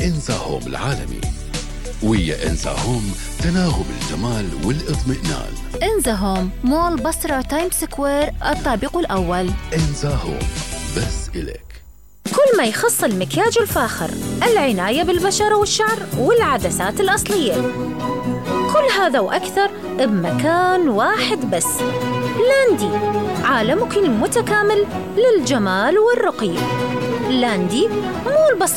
إنزا هوم العالمي. ويا إنزا هوم تناغم الجمال والاطمئنان. إنزا هوم مول بصرة تايم سكوير الطابق الأول. إنزا هوم بس إلك. كل ما يخص المكياج الفاخر، العناية بالبشرة والشعر والعدسات الأصلية، كل هذا وأكثر بمكان واحد بس. لاندي، عالمك المتكامل للجمال والرقي. لاندي مول بصرة